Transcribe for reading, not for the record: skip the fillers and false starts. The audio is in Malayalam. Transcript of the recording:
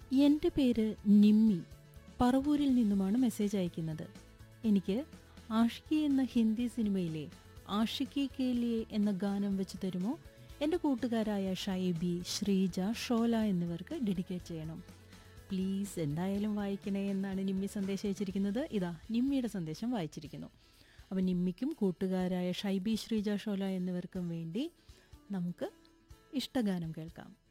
എൻ്റെ പേര് നിമ്മി. പറവൂരിൽ നിന്നുമാണ് മെസ്സേജ് അയക്കുന്നത്. എനിക്ക് ആഷിക്കി എന്ന ഹിന്ദി സിനിമയിലെ ആഷിക്കി കെ ലിയെ എന്ന ഗാനം വെച്ച് തരുമോ? എൻ്റെ കൂട്ടുകാരായ ഷൈബി, ശ്രീജ, ഷോല എന്നിവർക്ക് ഡെഡിക്കേറ്റ് ചെയ്യണം. പ്ലീസ് എന്തായാലും വായിക്കണേ എന്നാണ് നിമ്മി സന്ദേശം അയച്ചിരിക്കുന്നത്. ഇതാ നിമ്മിയുടെ സന്ദേശം വായിച്ചിരിക്കുന്നു. അപ്പം നിമ്മിക്കും കൂട്ടുകാരായ ഷൈബി, ശ്രീജ, ഷോല എന്നിവർക്കും വേണ്ടി നമുക്ക് ഇഷ്ടഗാനം കേൾക്കാം.